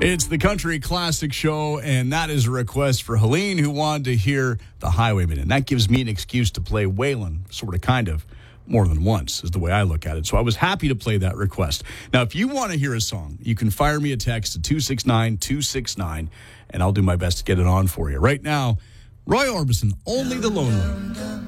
It's the Country Classic Show, and that is a request for Helene, who wanted to hear The Highwayman. And that gives me an excuse to play Waylon, sort of, kind of, more than once, is the way I look at it. So I was happy to play that request. Now, if you want to hear a song, you can fire me a text at 269-269, and I'll do my best to get it on for you. Right now, Roy Orbison, Only the Lonely.